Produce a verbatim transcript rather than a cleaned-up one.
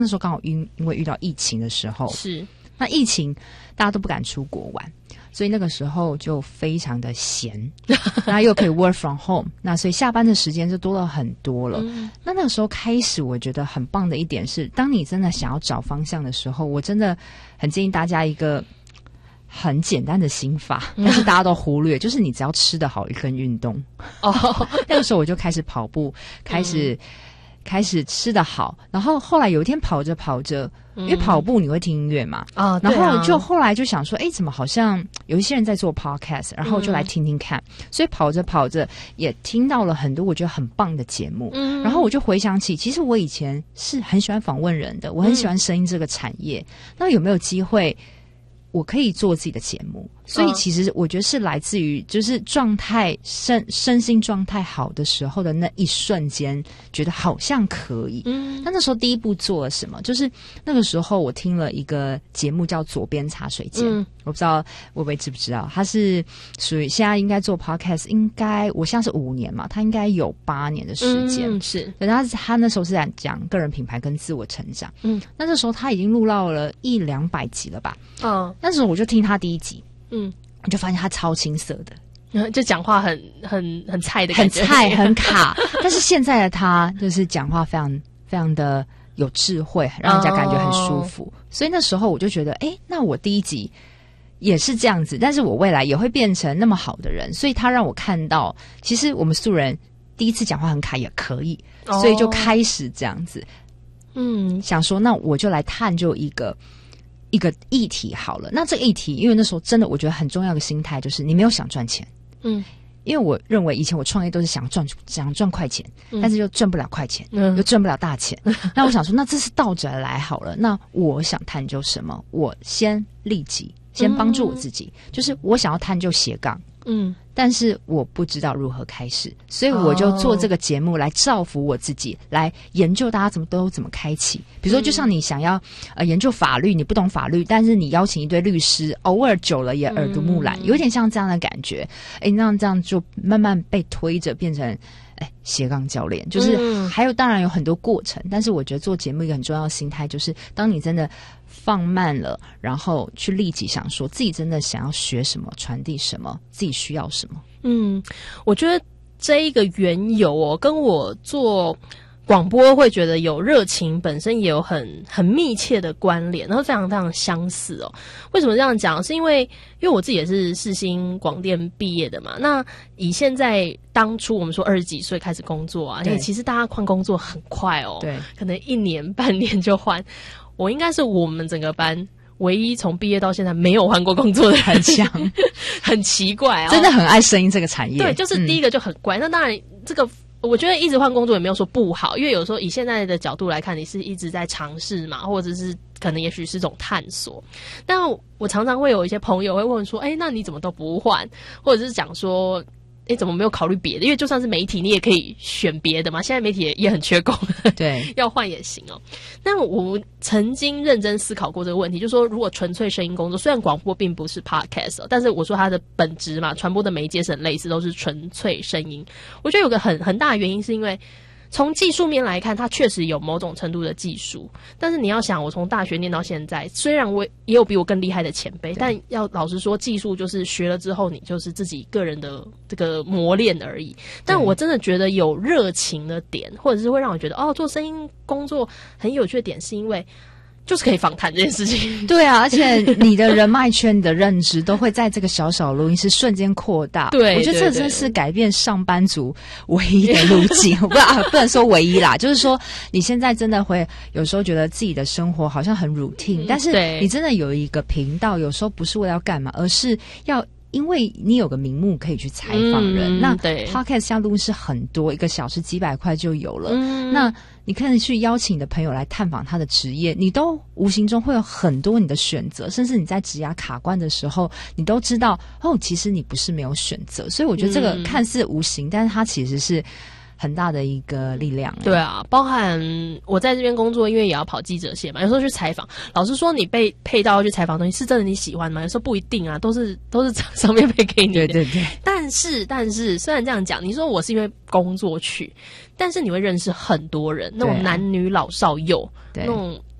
那时候刚好因因为遇到疫情的时候， 是那疫情大家都不敢出国玩，所以那个时候就非常的闲，那又可以 work from home， 那所以下班的时间就多了很多了。嗯、那那个时候开始，我觉得很棒的一点是，当你真的想要找方向的时候，我真的很建议大家一个很简单的心法，但是大家都忽略，就是你只要吃得好跟运动。哦，那个时候我就开始跑步，开始。嗯开始吃得好，然后后来有一天跑着跑着，因为跑步你会听音乐嘛，啊、嗯，然后就后来就想说，哎，怎么好像有一些人在做 podcast， 然后就来听听看，嗯、所以跑着跑着也听到了很多我觉得很棒的节目，嗯，然后我就回想起，其实我以前是很喜欢访问人的，我很喜欢声音这个产业，嗯、那有没有机会我可以做自己的节目？所以其实我觉得是来自于就是状态身身心状态好的时候的那一瞬间，觉得好像可以。嗯，那那时候第一步做了什么？就是那个时候我听了一个节目叫《左边茶水间》，嗯，我不知道薇薇知不知道，他是属于现在应该做 podcast， 应该我现在是五年嘛，他应该有八年的时间。嗯，是，对，他他那时候是在讲个人品牌跟自我成长。嗯，那那时候他已经录到了一两百集了吧？嗯，那时候我就听他第一集。嗯，我就发现他超青涩的， 就讲话很很很菜的感觉， 很菜很卡。但是现在的他就是讲话非常非常的有智慧，让人家感觉很舒服。哦、所以那时候我就觉得，哎，那我第一集也是这样子，但是我未来也会变成那么好的人。所以他让我看到，其实我们素人第一次讲话很卡也可以，哦、所以就开始这样子。嗯，想说那我就来探究一个。一个议题好了，那这个议题，因为那时候真的我觉得很重要的心态就是你没有想赚钱，嗯，因为我认为以前我创业都是想赚想赚快钱，嗯、但是又赚不了快钱，嗯、又赚不了大钱。那我想说，那这是倒着来好了。那我想探究什么？我先利己，先帮助我自己，嗯、就是我想要探究斜杠，嗯，但是我不知道如何开始，所以我就做这个节目来造福我自己，来研究大家怎么都怎么开启。比如说，就像你想要呃研究法律，你不懂法律，但是你邀请一堆律师，偶尔久了也耳濡目染，嗯、有点像这样的感觉。哎，那这样就慢慢被推着变成哎斜杠教练，就是还有当然有很多过程，但是我觉得做节目一个很重要的心态就是，当你真的放慢了，然后去立即想说自己真的想要学什么，传递什么，自己需要什么。 嗯，我觉得这一个缘由哦，跟我做广播会觉得有热情本身也有很很密切的关联，然后非常非常相似哦。为什么这样讲？是因为因为我自己也是世新广电毕业的嘛。那以现在当初我们说二十几岁开始工作啊，因为其实大家换工作很快哦，对，可能一年半年就换。我应该是我们整个班唯一从毕业到现在没有换过工作的人， 很强， 很奇怪啊、哦， 真的很爱声音这个产业。 对，就是第一个就很怪。嗯、那当然，这个我觉得一直换工作也没有说不好，因为有时候以现在的角度来看，你是一直在尝试嘛，或者是可能也许是种探索。但我常常会有一些朋友会问说：“哎，那你怎么都不换？”或者是讲说。哎，怎么没有考虑别的？因为就算是媒体，你也可以选别的嘛。现在媒体 也, 也很缺工，对，要换也行哦。那我曾经认真思考过这个问题，就是说，如果纯粹声音工作，虽然广播并不是 podcast，、哦、但是我说它的本质嘛，传播的媒介是很类似，都是纯粹声音。我觉得有个很很大的原因，是因为从技术面来看，它确实有某种程度的技术，但是你要想，我从大学念到现在，虽然我也有比我更厉害的前辈，但要老实说，技术就是学了之后，你就是自己个人的这个磨练而已。但我真的觉得有热情的点，或者是会让我觉得哦，做声音工作很有趣的点，是因为就是可以访谈这件事情。 对啊，而且你的人脉圈、你的认知都会在这个小小录音室瞬间扩大。对，我觉得这真是改变上班族唯一的路径。我不啊，不能说唯一啦，就是说你现在真的会有时候觉得自己的生活好像很 routine，、嗯、但是你真的有一个频道，有时候不是为了要干嘛，而是要。因为你有个名目可以去采访人，嗯、那 podcast 像录音室很多，一个小时几百块就有了。嗯、那你可以去邀请你的朋友来探访他的职业，你都无形中会有很多你的选择，甚至你在职涯卡关的时候，你都知道哦，其实你不是没有选择。所以我觉得这个看似无形，嗯、但是它其实是很大的一个力量。 对啊，包含我在这边工作，因为也要跑记者线嘛，有时候去采访，老实说，你被配到要去采访的东西是真的你喜欢吗？有时候不一定啊，都是都是厂商面配给你的。 对对对。 但是但是，虽然这样讲，你说我是因为工作去，但是你会认识很多人，那种男女老少幼，那种